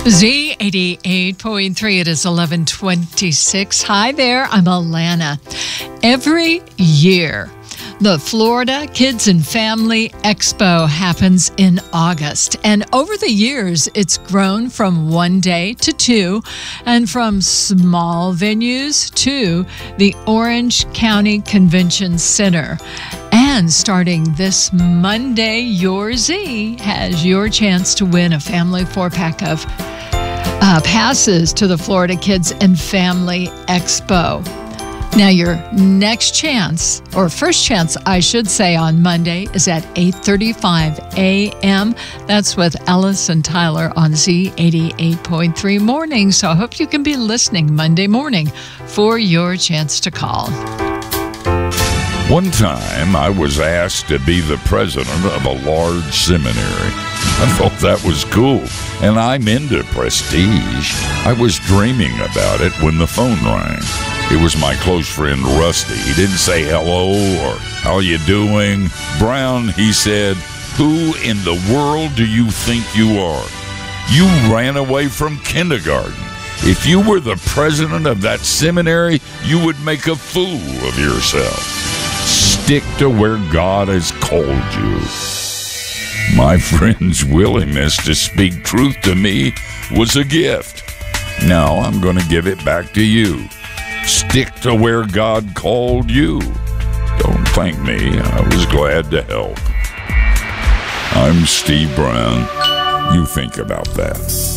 Z88.3, it is 11:26. Hi there, I'm Alana. Every year, the Florida Kids and Family Expo happens in August. And over the years, it's grown from 1 day to 2, and from small venues to the Orange County Convention Center. And starting this Monday, your Z has your chance to win a family 4-pack of passes to the Florida Kids and Family Expo. Now, your next chance, or first chance, I should say, on Monday is at 8:35 a.m. That's with Ellis and Tyler on Z88.3 Morning. So I hope you can be listening Monday morning for your chance to call. One time, I was asked to be the president of a large seminary. I thought that was cool, and I'm into prestige. I was dreaming about it when the phone rang. It was my close friend Rusty. He didn't say hello or how you doing. Brown, he said, who in the world do you think you are? You ran away from kindergarten. If you were the president of that seminary, you would make a fool of yourself. Stick to where God has called you. My friend's willingness to speak truth to me was a gift. Now I'm going to give it back to you. Stick to where God called you. Don't thank me. I was glad to help. I'm Steve Brown. You think about that.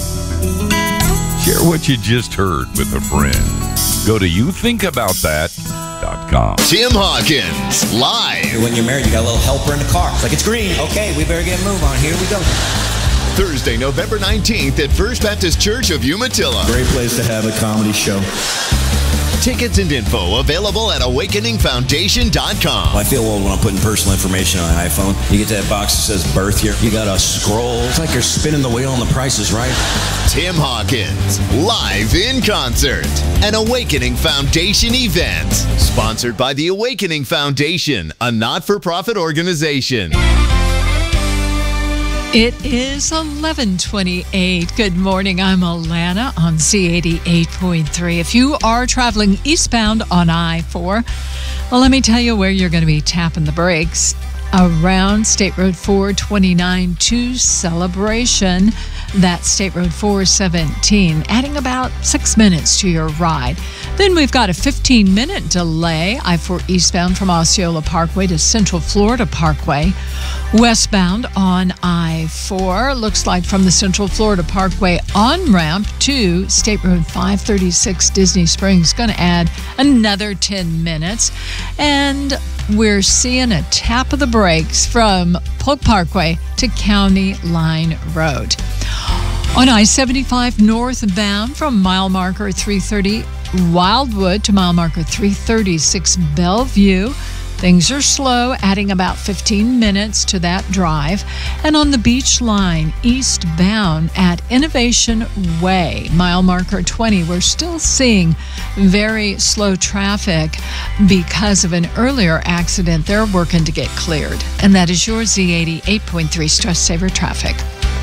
Share what you just heard with a friend. Go to youthinkaboutthat.com. Tim Hawkins, live. When you're married, you got a little helper in the car. It's like, it's green. Okay, we better get a move on. Here we go. Thursday, November 19th at First Baptist Church of Umatilla. Great place to have a comedy show. Tickets and info available at awakeningfoundation.com. I feel old when I'm putting personal information on an iPhone. You get that box that says birth year. You got to scroll. It's like you're spinning the wheel and the price is right. Tim Hawkins, live in concert. An Awakening Foundation event. Sponsored by the Awakening Foundation, a not-for-profit organization. It is 11:28. Good morning. I'm Alana on Z88.3. If you are traveling eastbound on I-4, well, let me tell you where you're going to be tapping the brakes. Around State Road 429 to Celebration. That's State Road 417, adding about 6 minutes to your ride. Then we've got a 15-minute delay, I-4 eastbound from Osceola Parkway to Central Florida Parkway. Westbound on I-4, looks like from the Central Florida Parkway on-ramp to State Road 536 Disney Springs, going to add another 10 minutes. And we're seeing a tap of the brakes from Polk Parkway to County Line Road. On I-75 northbound from mile marker 330 Wildwood to mile marker 336 Bellevue, things are slow, adding about 15 minutes to that drive. And on the Beach Line eastbound at Innovation Way, mile marker 20, we're still seeing very slow traffic because of an earlier accident. They're working to get cleared. And that is your Z88.3 Stress Saver Traffic.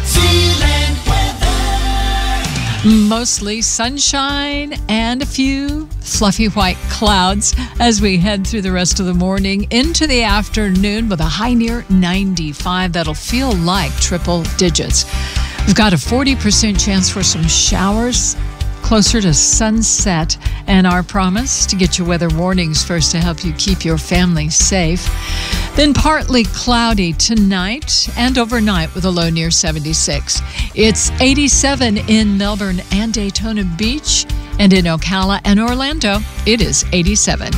Mostly sunshine and a few fluffy white clouds as we head through the rest of the morning into the afternoon with a high near 95. That'll feel like triple digits. We've got a 40% chance for some showers closer to sunset, and our promise to get you weather warnings first to help you keep your family safe. Then partly cloudy tonight and overnight with a low near 76. It's 87 in Melbourne and Daytona Beach, and in Ocala and Orlando, it is 87.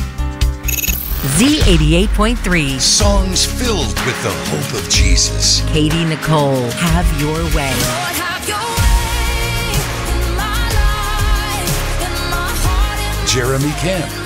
Z88.3. Songs filled with the hope of Jesus. Katie Nicole, Have Your Way. Jeremy Camp,